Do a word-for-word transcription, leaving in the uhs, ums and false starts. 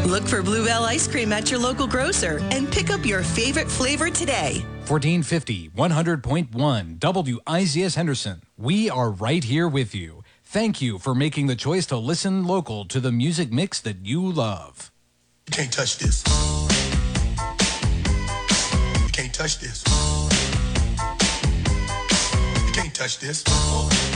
Look for Bluebell ice cream at your local grocer and pick up your favorite flavor today. fourteen fifty, one hundred point one W I Z S Henderson. We are right here with you. Thank you for making the choice to listen local to the music mix that you love. You can't touch this. You can't touch this. You can't touch this.